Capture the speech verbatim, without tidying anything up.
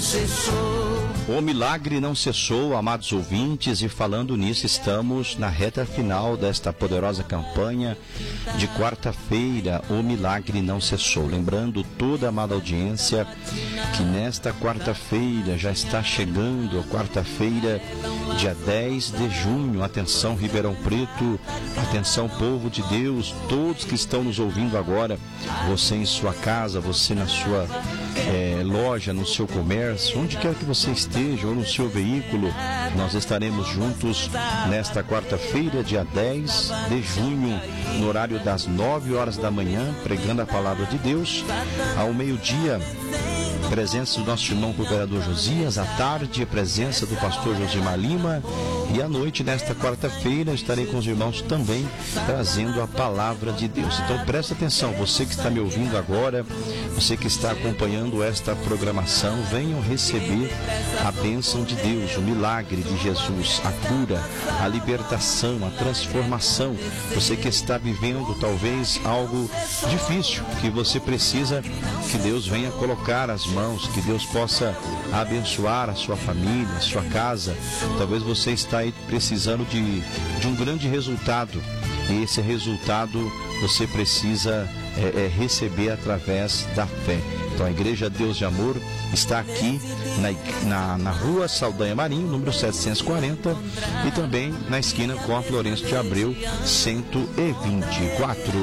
O milagre não cessou, amados ouvintes, e falando nisso, estamos na reta final desta poderosa campanha de quarta-feira, o milagre não cessou. Lembrando toda a amada audiência que nesta quarta-feira já está chegando, a quarta-feira, dia dez de junho. Atenção, Ribeirão Preto, atenção, povo de Deus, todos que estão nos ouvindo agora, você em sua casa, você na sua é, loja, no seu comércio, onde quer que você esteja, ou no seu veículo, nós estaremos juntos nesta quarta-feira, dia dez de junho, no horário das nove horas da manhã, pregando a palavra de Deus. Ao meio-dia, presença do nosso irmão cooperador Josias, à tarde, a presença do pastor Josimar Lima, e à noite, nesta quarta-feira, estarei com os irmãos também trazendo a palavra de Deus. Então presta atenção, você que está me ouvindo agora, você que está acompanhando esta programação, venham receber a bênção de Deus, o milagre de Jesus, a cura, a libertação, a transformação. Você que está vivendo talvez algo difícil, que você precisa que Deus venha colocar as mãos, que Deus possa abençoar a sua família, a sua casa. Talvez você está aí precisando de, de um grande resultado, e esse resultado você precisa é, é, receber através da fé. Então a Igreja Deus de Amor está aqui na, na, na rua Saldanha Marinho, número setecentos e quarenta, e também na esquina com a Florencio de Abreu, cento e vinte e quatro.